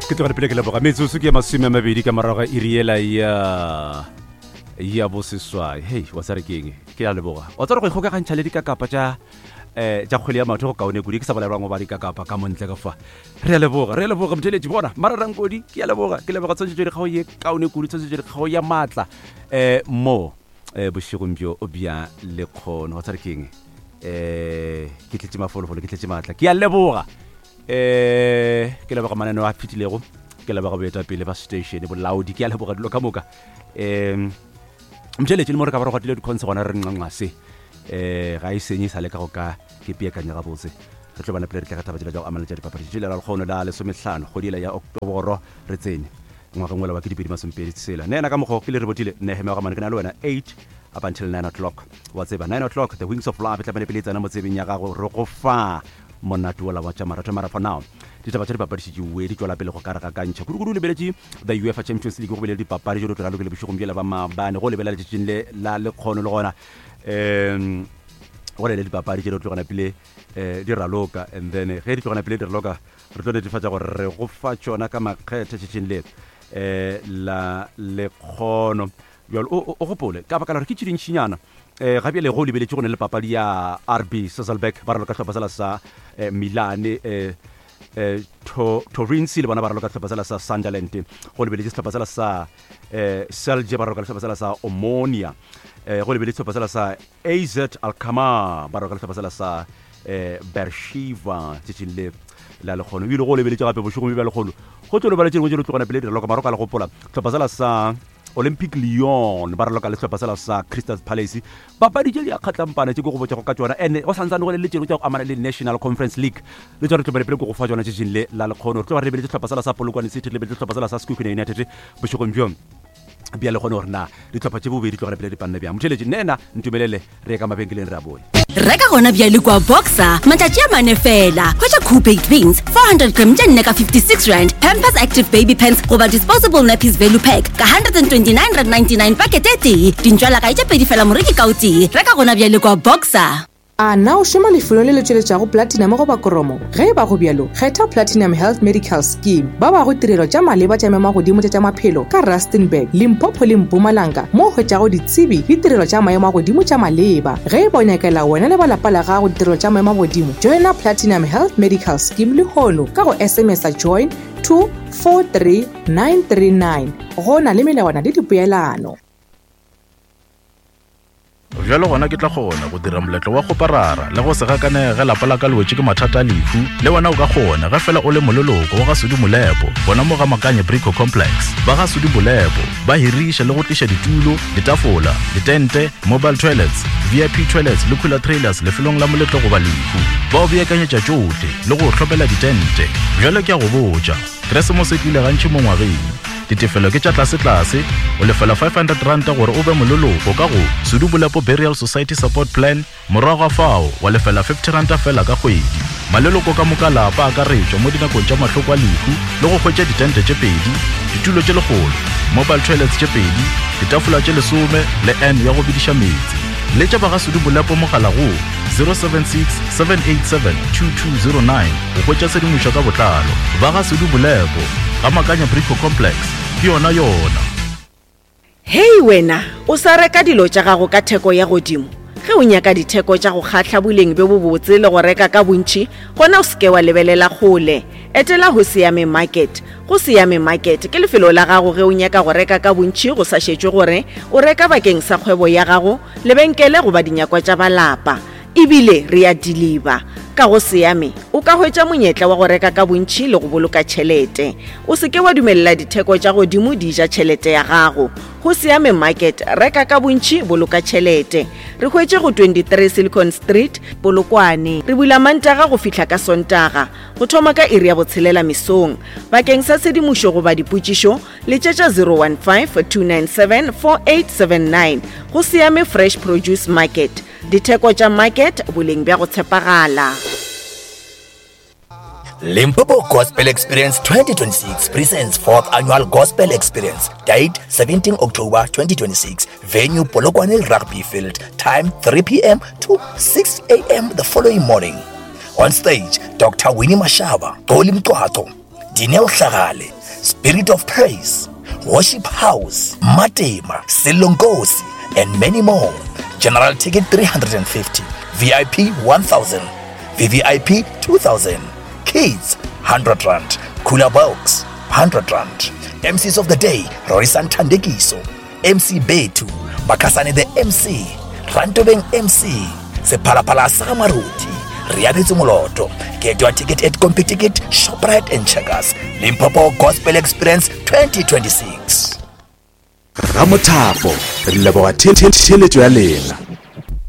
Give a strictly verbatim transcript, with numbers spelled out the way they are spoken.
ke tlo re pele ke leboga metsotso ke masome a mabedi ka morago ga iriela ya ya boseswai. Hey wa sa re keng ke a leboga o tsara go ikgokagantšha le dikakapa tša eh ja kgwele ya matho go kaone kudi ke sa bolela go ba dikakapa ka montle ka fa re a leboga re a leboga mtheletši bona mararang kodi ke a leboga ke leboga tshwantshetšo dikgago ye kaone kudi tshwantshetšo dikgago ya matla eh mo eh bošegong bjo o bja le kgono wa sa re keng eh ke tletše mafolofolo ke tletše matla ke a leboga eh ke leboga mananeo a fitilego ke leboga boetapele ba station bolaodi ke a leboga dilo ka moka eh mtheletši le mo re ka ba re gotile dikhonse gona re nqanqase eh ga e senye sa le ka go ka ke peakanya ga botse re tlo bana pele re tla ga tabatšela ja go amana tša dipapadi tšela ra lekgono la lesomehlano kgodile ya oktoboro re tsene ngwaga ngwela wa ke dipedi masompedi tsela nena ka mokgo ke le re botile neheme ga mana ke na le wena eight up until nine o'clock wa tseba nine o'clock the wings of love tla bana pele tsana mo tsebeng ya gago re go fa monatu la watša marato mara for now ditaba tša dipapadi tše we di tšwela pele go karaga kantšha kudu-kudu lebeletše the UEFA Champions League go belela dipapadi tše tšwela le bošegong bjela ba mabane go lebelela letšatšing le la lekgono le gona um go le le dipapadi tše di tlogana pele di raloka and then ge di tlogana pele di raloka re tlo netefatša gore re go fa tšona ka makgethe tšetšeng le um la lekgono jalo o gopole ka baka la gore ke tše dintšhinyana eh gape le go lebeletše go ne le papadi ya R B Salzburg ba raloka hlopha sala sa Milan eh eh Torino le bona ba raloka hlopha sala sa Sunderland go lebeletše hlopha sala sa eh Celje ba raloka hlopha sala sa Omonia eh go lebeletše hlopha sala sa A Z Alkmaar ba raloka hlopha sala sa eh Beersheva tšetšeng le la lekgono ile go lebeletše gape bošegong bja lekgono go tlo le ba le tšeng go tlo tlogana pele di raloka maroka le gopola hlopha sala sa Olympic Lyon ba raloka le hlopha sala sa Crystal Palace papadi tše di a kgatlampana tše go botša go ka tšona ene o santsane go le le tšeno tša go amana le National Conference League le tša re tlo ba pele go go fa tšona tšetšeng le la lekgono re tlo ba lebeletse hlopha sala sa Polokwane City le lebeletse hlopha sala sa Skukune United bošegong bjo bja le gone gore na ditlhopha tše bobedi tlo gore pele di panne bjang motheletše nena ntumelele re ka mabenkeleng re a boe reka gona bja le kwa Boxer matšatši a mane fela hwetša Cool Baked Beans four hundred gram tša nne ka fifty-six rand Pampers Active Baby Pants goba disposable nappies value pack ka one hundred twenty-nine rand ninety-nine packet e tee dintšwala ka etša pedi fela moreki ka o tee reka gona bja le kwa Boxer. A na o šoma lefelo le le tšweletšago platinum go ba koromo ge e ba go bjalo kgetha Platinum Health Medical Scheme ba ba go tirelo tša maleba tša mema godimo tša maphelo ka Rustenburg Limpopo le Mpumalanga mo hwetšago ditsebi le tirelo tša maemo a godimo tša maleba ge e bonyakela wena le balapa la gago ditirelo tša maemo a godimo joina Platinum Health Medical Scheme le hono ka go S M S a join two four three nine three nine go na le melawana le dipeelano. Jalo gona ke tla gona go dira moletlo wa go parara le go se gakanege ge lapa la ka lewetse ke mathata a lefu le wena o ka gona ge fela o le mololoko wa ga Sudi Molepo bona mo ga Makanye Brico Complex ba ga Sudi Molepo ba hiriša le go tliša ditulo ditafola ditente mobile toilets V I P toilets le cooler trailers lefelong la moletlo go ba lefu ba o beakanyetša tšohle le go hlopela ditente jalo ke a go botša Keresemose ke ile gantši mo ngwageng ditefelo ke tša tlase-tlase o lefela five hundred rand gore o be mololoko ka go Sudi Molepo Burial Society Support Plan morago ga fao wa lefela fifty rand fela ka kgwedi maleloko ka moka lapa a ka retšwa mo dinakong tša mahloko a lefu le go hwetša ditente tše pedi ditulo tše legolo mobile toilets tše pedi ditafola tše lesome le n ya go bediša metsi le tša ba ga Sudi Molepo mogala go zero seven six seven eight seven two two zero nine go hwetša sedimošo ka botlalo ba ga Sudi Molepo ga Makanya Brico Complex ke yona yona. Hei wena o sa reka dilo tša gago ka theko ya godimo ge o nyaka ditheko tša go kgatla boleng be bo botse le go reka ka bontši gona o seke wa lebelela kgole etela go Siame Market go Siame Market ke lefelo la gago ge o nyaka go reka ka bontši go sa šetšwe gore o reka bakeng sa kgwebo ya gago lebenkele goba dinyakwa tša balapa ebile re a deliver ka go Siame o ka hwetša monyetla wa go reka ka bontši le go boloka tšhelete o seke wa dumelela ditheko tša godimo di ja tšhelete ya gago go Siame Market reka ka bontši boloka tšhelete re hwetše go twenty-three Silicon Street Polokwane re bula Mantaga go fihla ka Sontaga go thoma ka iri ya botshelela mesong bakeng sa sedimošo goba dipotšišo le tšetša zero one five two nine seven four eight seven nine go Siame Fresh Produce Market ditheko tša market boleng bja go tshepagala. Limpopo Gospel Experience twenty twenty-six presents fourth annual Gospel Experience. Date seventeen October twenty twenty-six. Venue Polokwane Rugby Field. Time three p m to six a m the following morning. On stage, Doctor Winnie Mashaba, Toli Mtwato, Dineo Hlagale, Spirit of Praise, Worship House, Matema, Silongosi, and many more. General ticket three hundred fifty, V I P one thousand, V V I P two thousand, Kids one hundred rand, Cooler Box one hundred rand. M Cs of the day, Rorisan Tandekiso, M C Betu, Bakasane the M C, Rantobeng M C, Sepalapala Samaruti, Riabitsu Moloto. Get your ticket at CompuTicket, ShopRite and Checkers. Limpopo Gospel Experience twenty twenty-six. Ramothapo, re leboga theletšo ya lena.